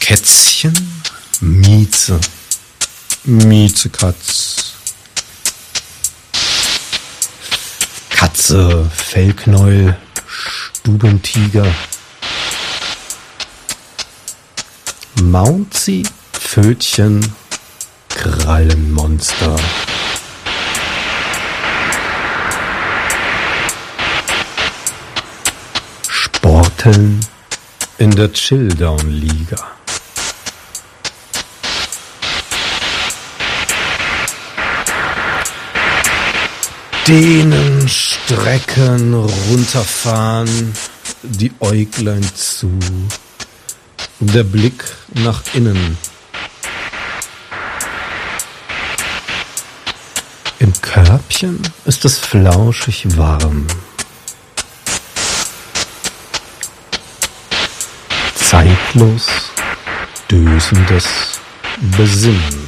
Kätzchen, Mieze, Miezekatz. Katze, Fellknäuel, Stubentiger. Mauzi, Pfötchen, Krallenmonster. Sporteln in der Chilldown-Liga. Dehnen, strecken, runterfahren, die Äuglein zu, der Blick nach innen. Im Körbchen ist es flauschig warm. Zeitlos, dösendes Besinnen.